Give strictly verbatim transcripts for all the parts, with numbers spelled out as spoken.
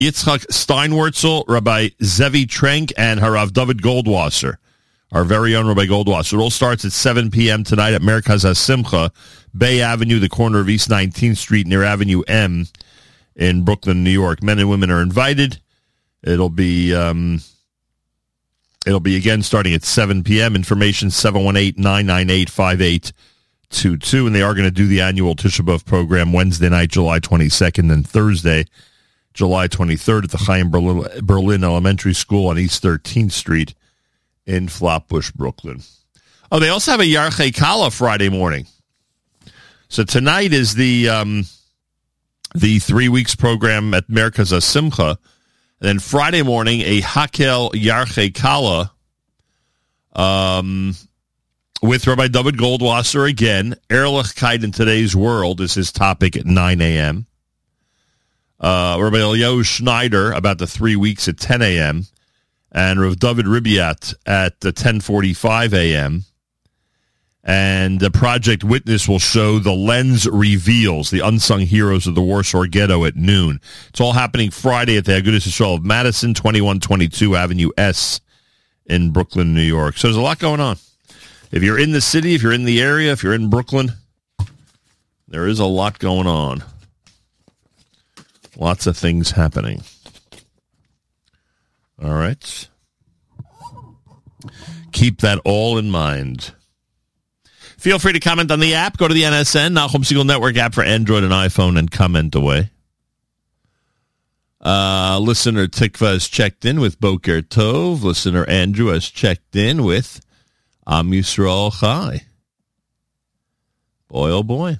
Yitzchak Steinwurzel, Rabbi Zevi Trenk, and Harav David Goldwasser, our very own Rabbi Goldwasser. It all starts at seven p.m. tonight at Merkaz HaSimcha, Bay Avenue, the corner of East nineteenth Street near Avenue M in Brooklyn, New York. Men and women are invited. It'll be um, it'll be again starting at seven p.m. Information seven one eight, nine nine eight, five eight two two. And they are going to do the annual Tisha B'Av program Wednesday night, July twenty-second, and Thursday, July twenty-third at the Chaim Berlin, Berlin Elementary School on East thirteenth Street in Flatbush, Brooklyn. Oh, they also have a Yarchei Kala Friday morning. So tonight is the um, the three weeks program at Merkaz HaSimcha. And then Friday morning, a Hakel Yarchei Kala um, with Rabbi David Goldwasser again. Ehrlichkeit in Today's World is his topic at nine a.m. Uh, Rabbi Eliyahu Schneider about the three weeks at ten a.m. and Rav David Ribiat at uh, ten forty-five a.m. And the Project Witness will show The Lens Reveals, the unsung heroes of the Warsaw Ghetto at noon. It's all happening Friday at the Agudas Yisrael of Madison, twenty-one twenty-two Avenue S in Brooklyn, New York. So there's a lot going on. If you're in the city, if you're in the area, if you're in Brooklyn, there is a lot going on. Lots of things happening. All right. Keep that all in mind. Feel free to comment on the app. Go to the N S N, Nachum Segal Network app for Android and iPhone, and comment away. Uh, listener Tikva has checked in with Boker Tov. Listener Andrew has checked in with Am Yisrael Chai. Boy, oh boy.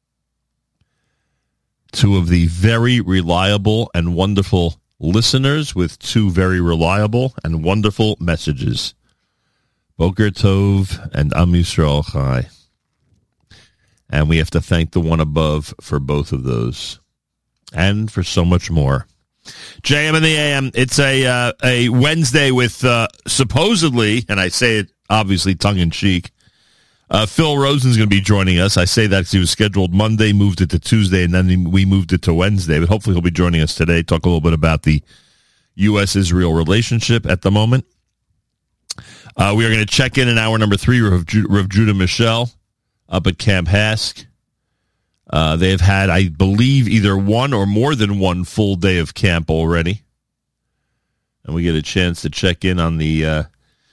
Two of the very reliable and wonderful listeners with two very reliable and wonderful messages. Boker Tov and Am Yisrael Chai. And we have to thank the one above for both of those. And for so much more. J M in the A M, it's a uh, a Wednesday with uh, supposedly, and I say it obviously tongue-in-cheek, uh, Phil Rosen's going to be joining us. I say that because he was scheduled Monday, moved it to Tuesday, and then we moved it to Wednesday. But hopefully he'll be joining us today, talk a little bit about the U S Israel relationship at the moment. Uh, we are going to check in in hour number three with Ju- Rav Judah Michel up at Camp Hask. Uh, they have had, I believe, either one or more than one full day of camp already. And we get a chance to check in on the uh,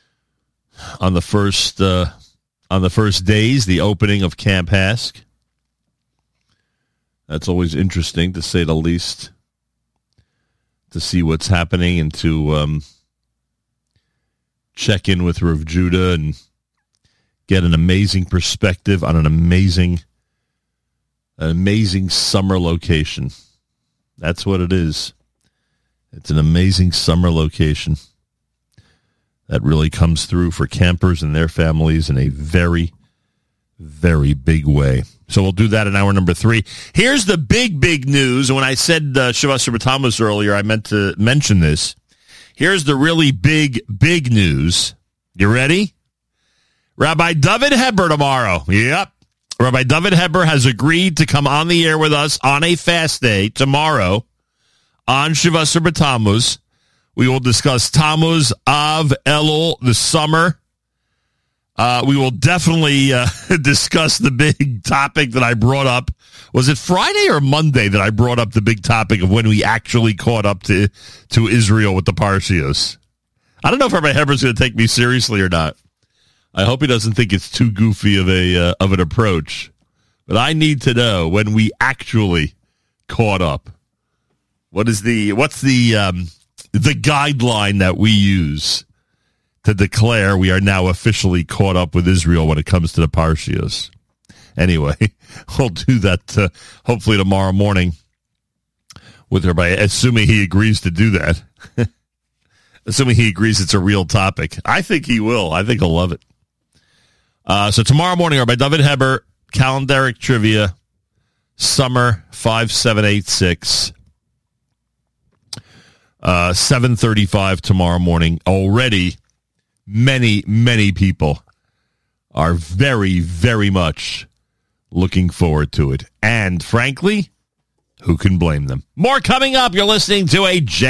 on the first uh, on the first days, the opening of Camp Hask. That's always interesting, to say the least, to see what's happening and to um, check in with Rav Judah and get an amazing perspective on an amazing, an amazing summer location. That's what it is. It's an amazing summer location that really comes through for campers and their families in a very, very big way. So we'll do that in hour number three. Here's the big, big news. And when I said uh, Shavas B'Tammuz earlier, I meant to mention this. Here's the really big, big news. You ready? Rabbi David Heber tomorrow. Yep. Rabbi David Heber has agreed to come on the air with us on a fast day tomorrow on Shavas B'Tammuz. We will discuss Tammuz, Av, Elul, the summer. Uh, we will definitely uh, discuss the big topic that I brought up. Was it Friday or Monday that I brought up the big topic of when we actually caught up to, to Israel with the Parshios? I don't know if Rabbi Heber's going to take me seriously or not. I hope he doesn't think it's too goofy of a uh, of an approach. But I need to know when we actually caught up. What is the what's the um, the guideline that we use to declare we are now officially caught up with Israel when it comes to the Parshios? Anyway, we'll do that uh, hopefully tomorrow morning with Rabbi, assuming he agrees to do that. Assuming he agrees it's a real topic. I think he will. I think he'll love it. Uh, so tomorrow morning, Rabbi David Heber, calendaric trivia, summer five seven eight six, uh, seven thirty-five tomorrow morning. Already, many, many people are very, very much looking forward to it. And frankly, Who can blame them? More coming up. You're listening to a